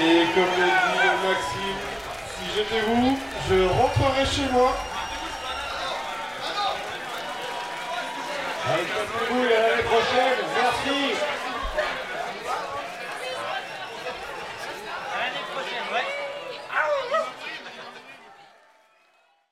Et comme le dit Maxime, si j'étais vous, je rentrerai chez moi. Allez, cassez-vous et à l'année prochaine. Merci.